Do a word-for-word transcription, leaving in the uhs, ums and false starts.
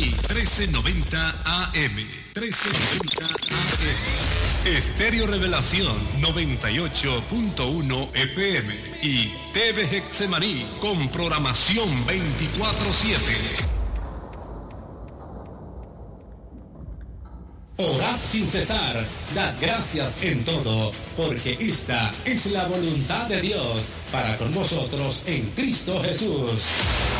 Getsemaní, trece noventa A M. trece noventa A M. Estéreo Revelación, noventa y ocho punto uno F M. Y T V Getsemaní, con programación veinticuatro siete. Orad sin cesar, dad gracias en todo, porque esta es la voluntad de Dios para con vosotros en Cristo Jesús.